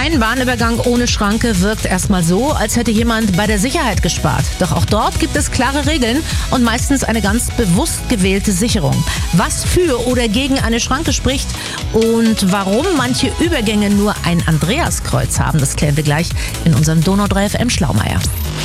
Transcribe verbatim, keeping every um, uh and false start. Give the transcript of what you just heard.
Ein Bahnübergang ohne Schranke wirkt erstmal so, als hätte jemand bei der Sicherheit gespart. Doch auch dort gibt es klare Regeln und meistens eine ganz bewusst gewählte Sicherung. Was für oder gegen eine Schranke spricht und warum manche Übergänge nur ein Andreaskreuz haben, das klären wir gleich in unserem Donau drei F M Schlaumeier.